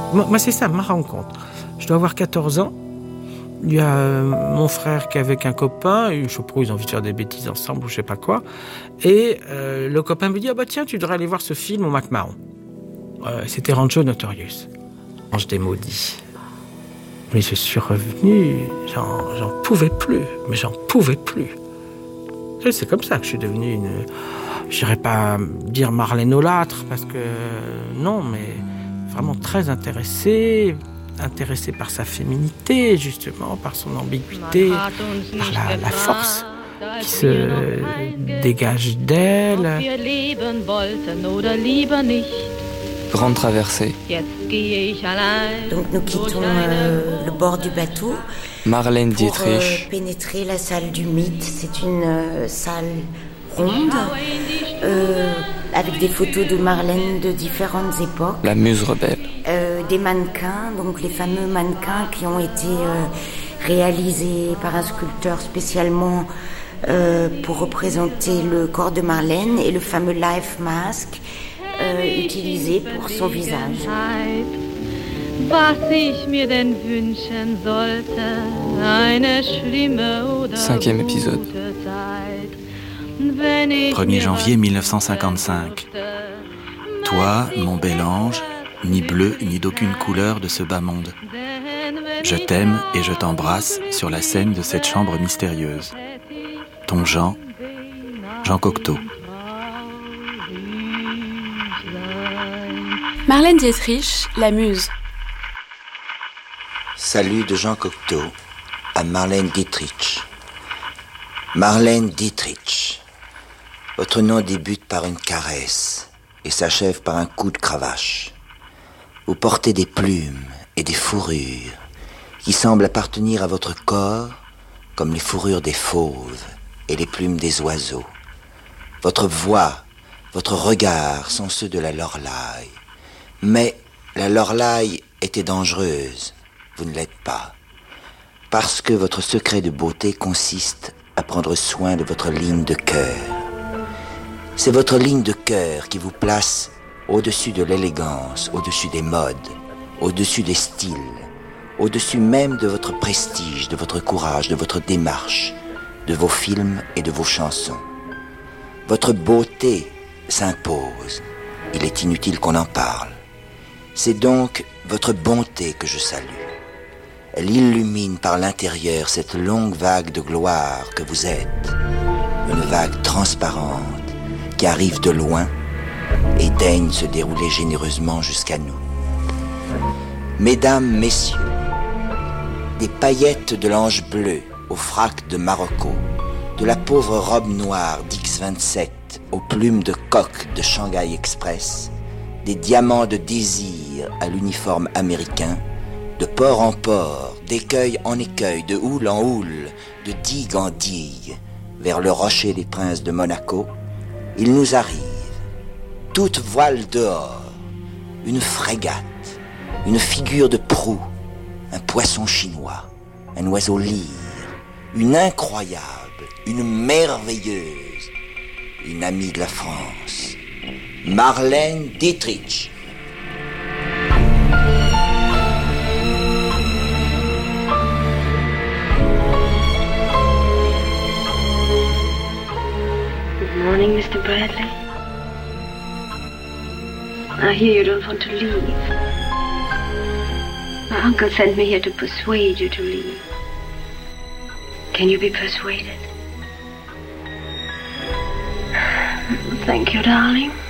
Moi, c'est ça, ma rencontre. Je dois avoir 14 ans. Il y a mon frère qui est avec un copain, et je sais pas, ils ont envie de faire des bêtises ensemble ou je sais pas quoi. Et le copain me dit, ah bah tiens, tu devrais aller voir ce film au McMahon. C'était Rancho Notorious. Ange des maudits. Mais je suis revenu, j'en pouvais plus, mais j'en pouvais plus. C'est comme ça que je suis devenu une... Je n'irais pas dire Marlène-olâtre, parce que non, mais vraiment très intéressée par sa féminité, justement, par son ambiguïté, par la force qui se dégage d'elle. Grande traversée. Donc nous quittons le bord du bateau. Marlène pour Dietrich. Pénétrer la salle du mythe. C'est une salle ronde avec des photos de Marlène de différentes époques. La muse rebelle. Des mannequins, donc les fameux mannequins qui ont été réalisés par un sculpteur spécialement pour représenter le corps de Marlène, et le fameux life mask utilisé pour son visage. Cinquième épisode. 1er janvier 1955. Toi, mon bel ange, ni bleu ni d'aucune couleur de ce bas monde. Je t'aime et je t'embrasse sur la scène de cette chambre mystérieuse. Ton Jean Cocteau. Marlène Dietrich, la muse. Salut de Jean Cocteau à Marlène Dietrich. Marlène Dietrich. Votre nom débute par une caresse et s'achève par un coup de cravache. Vous portez des plumes et des fourrures qui semblent appartenir à votre corps comme les fourrures des fauves et les plumes des oiseaux. Votre voix, votre regard sont ceux de la Loreley. Mais la Loreley était dangereuse, vous ne l'êtes pas. Parce que votre secret de beauté consiste à prendre soin de votre ligne de cœur. C'est votre ligne de cœur qui vous place au-dessus de l'élégance, au-dessus des modes, au-dessus des styles, au-dessus même de votre prestige, de votre courage, de votre démarche, de vos films et de vos chansons. Votre beauté s'impose. Il est inutile qu'on en parle. C'est donc votre bonté que je salue. Elle illumine par l'intérieur cette longue vague de gloire que vous êtes. Une vague transparente qui arrive de loin et daigne se dérouler généreusement jusqu'à nous. Mesdames, messieurs, des paillettes de l'ange bleu au frac de Marocco, de la pauvre robe noire d'X27 aux plumes de coq de Shanghai Express, des diamants de désir à l'uniforme américain, de port en port, d'écueil en écueil, de houle en houle, de digue en digue, vers le rocher des princes de Monaco, il nous arrive, toute voile dehors, une frégate, une figure de proue, un poisson chinois, un oiseau lyre, une incroyable, une merveilleuse, une amie de la France, Marlène Dietrich. Good morning, Mr. Bradley. I hear you don't want to leave. My uncle sent me here to persuade you to leave. Can you be persuaded? Thank you, darling.